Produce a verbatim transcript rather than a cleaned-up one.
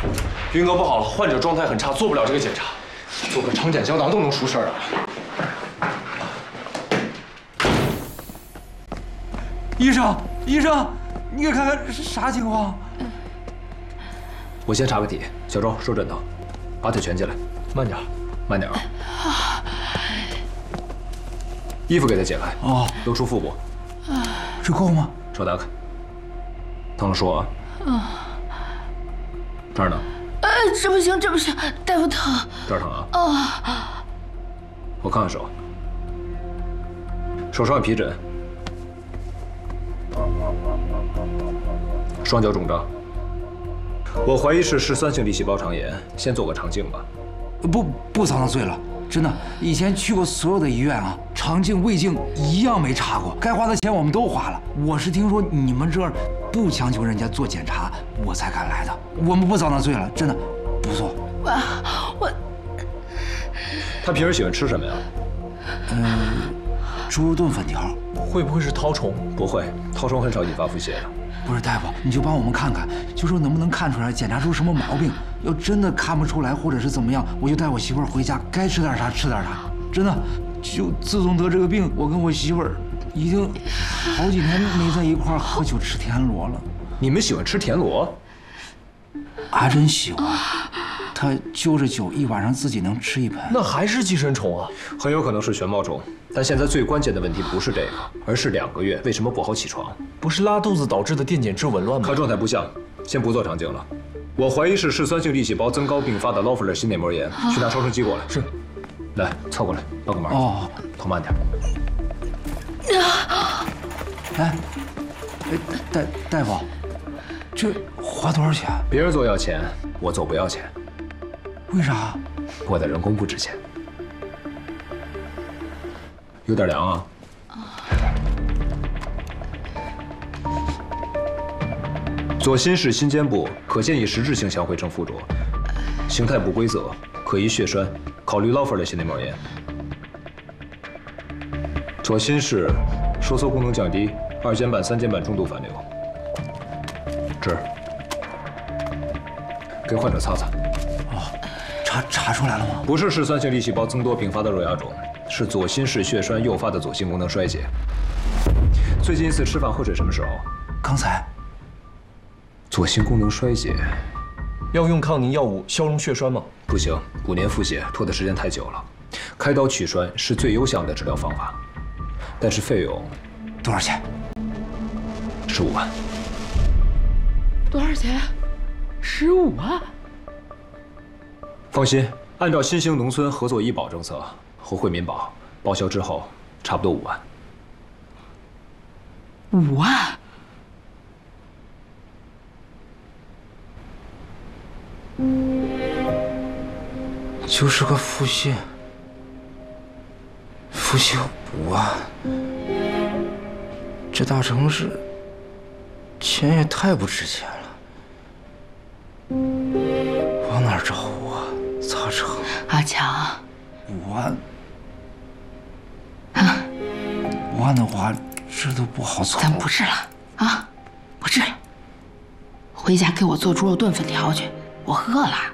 云哥不好了，患者状态很差，做不了这个检查。 做个肠检胶囊都能出事儿啊！ 医生，医生，你给看看是啥情况？ 我先查个体，小周收枕头，把腿蜷起来， 慢点， 慢点啊！衣服给他解开， 哦， 露出腹部， 这够吗？ 手打开，疼了说啊。嗯。这儿呢？ 哎，这不行，这不行，大夫疼。 这儿疼啊？ 啊。 我看看手，手上有皮疹，双脚肿胀。我怀疑是嗜酸性粒细胞肠炎，先做个肠镜吧。 不，不遭那罪了，真的。以前去过所有的医院啊，肠镜、胃镜一样没查过，该花的钱我们都花了。我是听说你们这儿不强求人家做检查，我才敢来的。我们不遭那罪了，真的，不做。 我我。 他平时喜欢吃什么呀？ 嗯、呃，猪肉炖粉条。 会不会是绦虫？ 不会，绦虫很少引发腹泻的。 不是大夫，你就帮我们看看，就说能不能看出来，检查出什么毛病。要真的看不出来，或者是怎么样，我就带我媳妇儿回家，该吃点啥吃点啥。真的，就自从得这个病，我跟我媳妇儿已经好几年没在一块儿喝酒吃田螺了。 你们喜欢吃田螺？ 还真喜欢。他就着酒一晚上自己能吃一盆。 那还是寄生虫啊？ 很有可能是旋毛虫。但现在最关键的问题不是这个，而是两个月为什么不好起床？ 不是拉肚子导致的电解质紊乱吗？ 看状态不像，先不做肠镜了。我怀疑是嗜酸性粒细胞增高并发的劳弗勒心内膜炎，去拿超声机过来。 是， 来凑过来帮个忙。 哦， 头慢点。 哎，大大夫，这花多少钱？ 别人做要钱，我做不要钱。 为啥？ 我的人工不值钱。有点凉啊。左心室心尖部可见以实质性相会呈附着，形态不规则，可疑血栓，考虑劳弗勒心内膜炎。左心室收缩功能降低，二尖瓣、三尖瓣中度反流。这儿，给患者擦擦。 哦，查查出来了吗？ 不是嗜酸性粒细胞增多并发的肉芽肿，是左心室血栓诱发的左心功能衰竭。最近一次吃饭喝水什么时候？ 刚才。 左心功能衰竭， 要用抗凝药物消融血栓吗？ 不行，五年腹泻拖的时间太久了，开刀取栓是最优项的治疗方法，但是费用多少钱？ 十五万。 多少钱？十五万。 放心，按照新兴农村合作医保政策和惠民保报销之后，差不多五万。 五万。 就是个腹泻，腹泻五万，这大城市钱也太不值钱了，往哪儿找啊？咋整？ 阿强， 五万，啊，五万的话，这都不好凑。 咱不治了啊，不治了，回家给我做猪肉炖粉条去，我饿了。